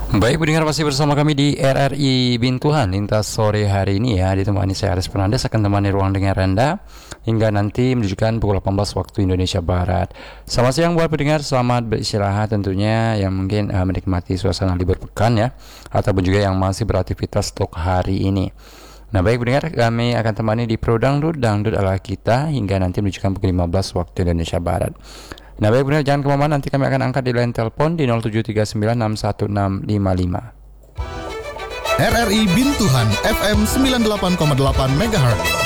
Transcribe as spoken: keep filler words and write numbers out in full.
Baik pendengar, masih bersama kami di R R I Bintuhan Lintas sore hari ini ya. Ditemani saya Aris Fernandes akan temani ruang dengar Anda hingga nanti menunjukkan pukul delapan belas waktu Indonesia Barat. Selamat siang buat pendengar, selamat beristirahat tentunya yang mungkin uh, menikmati suasana libur pekan ya, ataupun juga yang masih beraktivitas untuk hari ini. Nah baik pendengar, kami akan temani di Pro Dangdut, Dangdut ala kita hingga nanti menunjukkan pukul lima belas waktu Indonesia Barat. Nah baik benar, jangan kemana-mana, nanti kami akan angkat di line telepon di nol tujuh tiga sembilan enam satu enam lima lima. R R I Bintuhan F M sembilan puluh delapan koma delapan megahertz.